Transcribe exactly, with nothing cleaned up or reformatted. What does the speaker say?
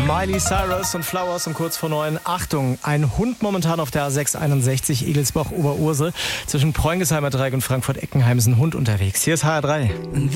Miley Cyrus und Flowers um kurz vor neun. Achtung, ein Hund momentan auf der A sechs einundsechzig Egelsbach-Oberursel. Zwischen Preungestheimer Dreieck und Frankfurt-Eckenheim ist ein Hund unterwegs. Hier ist H R drei.